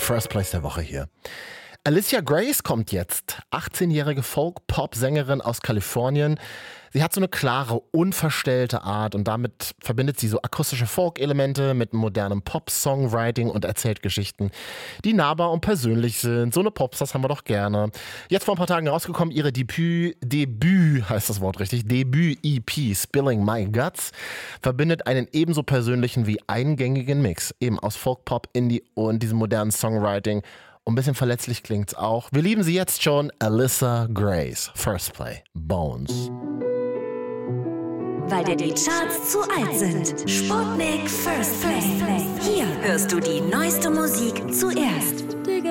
First Place der Woche hier. Alicia Grace kommt jetzt. 18-jährige Folk-Pop-Sängerin aus Kalifornien. Sie hat so eine klare, unverstellte Art und damit verbindet sie so akustische Folk-Elemente mit modernem Pop-Songwriting und erzählt Geschichten, die nahbar und persönlich sind. So eine Popstars haben wir doch gerne. Jetzt vor ein paar Tagen rausgekommen, ihre Debüt heißt das Wort richtig, Debüt-EP Spilling My Guts verbindet einen ebenso persönlichen wie eingängigen Mix, eben aus Folk-Pop, Indie und diesem modernen Songwriting. Und ein bisschen verletzlich klingt's auch. Wir lieben sie jetzt schon, Alicia Grace. First Play, Bones. Weil dir die Charts zu alt sind. Sputnik First Play. Hier hörst du die neueste Musik zuerst.